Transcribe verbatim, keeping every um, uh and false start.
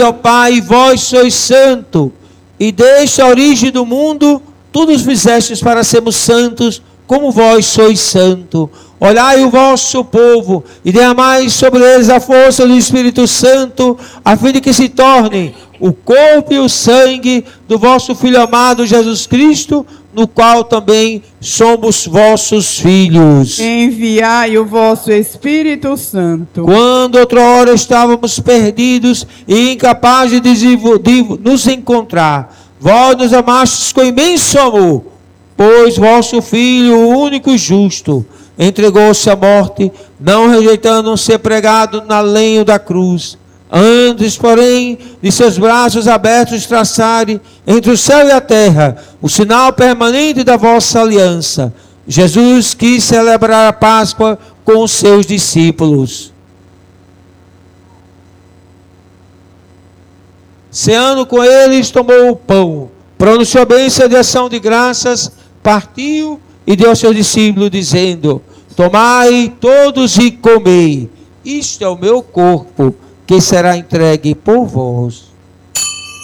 Ó Pai, vós sois santo, e desde a origem do mundo, tu nos fizestes para sermos santos, como vós sois santo. Olhai o vosso povo, e derramai sobre eles a força do Espírito Santo, a fim de que se tornem o corpo e o sangue do vosso Filho amado Jesus Cristo, no qual também somos vossos filhos. Enviai o vosso Espírito Santo. Quando outrora estávamos perdidos e incapazes de, de nos encontrar, vós nos amastes com imenso amor, pois vosso Filho, o único justo, entregou-se à morte, não rejeitando ser pregado na lenha da cruz. Antes, porém, de seus braços abertos traçarem entre o céu e a terra o sinal permanente da vossa aliança, Jesus quis celebrar a Páscoa com os seus discípulos. Ceando com eles, tomou o pão, pronunciou a bênção de ação de graças, partiu e deu aos seus discípulos, dizendo: tomai todos e comei, isto é o meu corpo, que será entregue por vós.